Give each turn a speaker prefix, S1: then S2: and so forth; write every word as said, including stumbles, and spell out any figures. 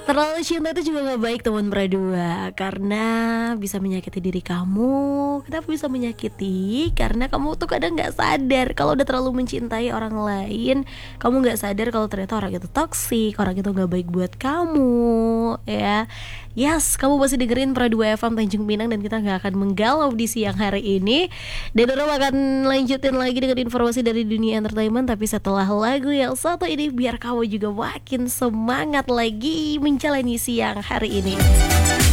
S1: Terlalu cinta itu juga gak baik teman berdua, karena bisa menyakiti diri kamu. Kenapa bisa menyakiti? Karena kamu tuh kadang gak sadar kalau udah terlalu mencintai orang lain. Kamu gak sadar kalau ternyata orang itu toksik, orang itu gak baik buat kamu, ya. Yes, kamu masih dengerin Pradua F M Tanjung Pinang, dan kita gak akan menggalau di siang hari ini. Dan Doro akan lanjutin lagi dengan informasi dari dunia entertainment, tapi setelah lagu yang satu ini, biar kamu juga makin semangat lagi menjalani siang hari ini.